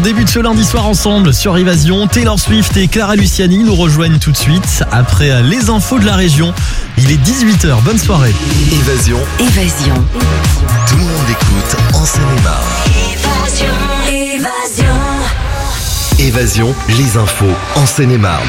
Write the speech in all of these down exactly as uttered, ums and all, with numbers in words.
débute ce lundi soir ensemble sur Évasion. Taylor Swift et Clara Luciani nous rejoignent tout de suite après les infos de la région. Il est dix-huit heures, bonne soirée. Évasion. Évasion. Tout le monde écoute en Seine-et-Marne. Évasion. Évasion. Évasion, les infos en Seine-et-Marne.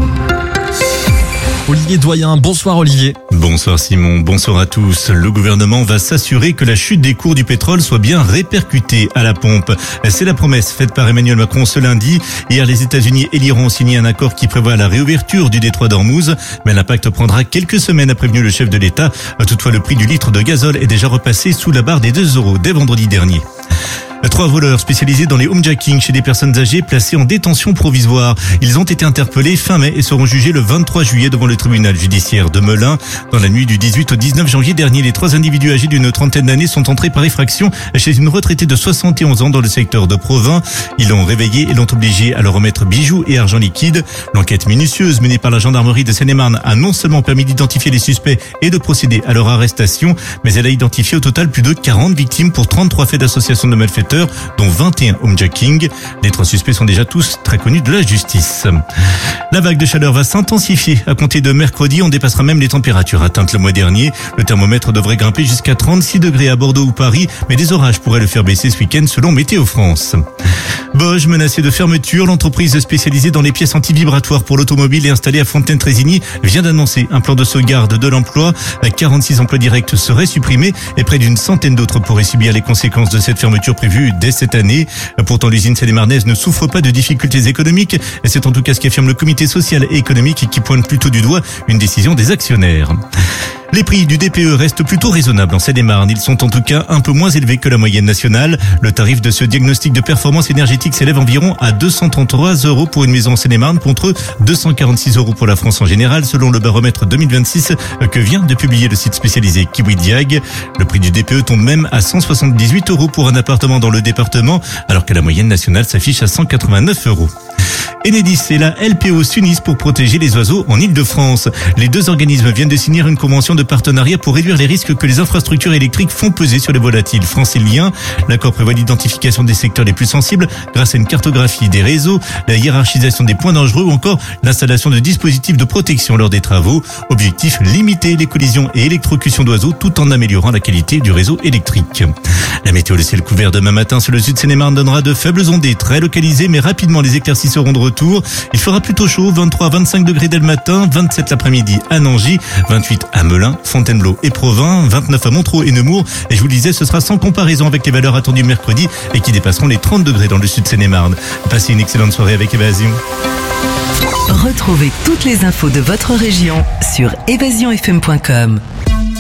Olivier Doyen, bonsoir Olivier. Bonsoir Simon, bonsoir à tous. Le gouvernement va s'assurer que la chute des cours du pétrole soit bien répercutée à la pompe. C'est la promesse faite par Emmanuel Macron ce lundi. Hier, les États-Unis et l'Iran ont signé un accord qui prévoit la réouverture du détroit d'Ormuz. Mais l'impact prendra quelques semaines, a prévenu le chef de l'État. Toutefois, le prix du litre de gazole est déjà repassé sous la barre des deux euros dès vendredi dernier. Trois voleurs spécialisés dans les homejacking chez des personnes âgées placées en détention provisoire. Ils ont été interpellés fin mai et seront jugés le vingt-trois juillet devant le tribunal judiciaire de Melun. Dans la nuit du dix-huit au dix-neuf janvier dernier, les trois individus âgés d'une trentaine d'années sont entrés par effraction chez une retraitée de soixante et onze ans dans le secteur de Provins. Ils l'ont réveillée et l'ont obligée à leur remettre bijoux et argent liquide. L'enquête minutieuse menée par la gendarmerie de Seine-et-Marne a non seulement permis d'identifier les suspects et de procéder à leur arrestation, mais elle a identifié au total plus de quarante victimes pour trente-trois faits d'association de malfaiteurs, dont vingt et un homejacking. Les trois suspects sont déjà tous très connus de la justice. La vague de chaleur va s'intensifier. À compter de mercredi, on dépassera même les températures atteintes le mois dernier. Le thermomètre devrait grimper jusqu'à trente-six degrés à Bordeaux ou Paris, mais des orages pourraient le faire baisser ce week-end selon Météo France. Bosch menacé de fermeture, l'entreprise spécialisée dans les pièces anti-vibratoires pour l'automobile et installée à Fontaine-Trésigny vient d'annoncer un plan de sauvegarde de l'emploi. quarante-six emplois directs seraient supprimés et près d'une centaine d'autres pourraient subir les conséquences de cette fermeture prévue dès cette année. Pourtant, l'usine seine-et-marnaise ne souffre pas de difficultés économiques. C'est en tout cas ce qu'affirme le comité social et économique qui pointe plutôt du doigt une décision des actionnaires. Les prix du D P E restent plutôt raisonnables en Seine-et-Marne. Ils sont en tout cas un peu moins élevés que la moyenne nationale. Le tarif de ce diagnostic de performance énergétique s'élève environ à deux cent trente-trois euros pour une maison en Seine-et-Marne contre deux cent quarante-six euros pour la France en général, selon le baromètre deux mille vingt-six que vient de publier le site spécialisé Kiwidiag. Le prix du D P E tombe même à cent soixante-dix-huit euros pour un appartement dans le département, alors que la moyenne nationale s'affiche à cent quatre-vingt-neuf euros. Enedis et la L P O s'unissent pour protéger les oiseaux en Île-de-France. Les deux organismes viennent de signer une convention de partenariat pour réduire les risques que les infrastructures électriques font peser sur les volatiles franciliens. L'accord prévoit l'identification des secteurs les plus sensibles grâce à une cartographie des réseaux, la hiérarchisation des points dangereux ou encore l'installation de dispositifs de protection lors des travaux. Objectif, limiter les collisions et électrocutions d'oiseaux tout en améliorant la qualité du réseau électrique. La météo, le ciel couvert demain matin sur le sud Seine-et-Marne donnera de faibles ondées très localisées, mais rapidement les éclaircies seront de retour. Il fera plutôt chaud, vingt-trois à vingt-cinq degrés dès le matin, vingt-sept l'après-midi à Nangy, vingt-huit à Melun, Fontainebleau et Provins, vingt-neuf à Montreux et Nemours. Et je vous le disais, ce sera sans comparaison avec les valeurs attendues mercredi et qui dépasseront les trente degrés dans le sud Seine-et-Marne. Passez une excellente soirée avec Évasion. Retrouvez toutes les infos de votre région sur évasion f m point com.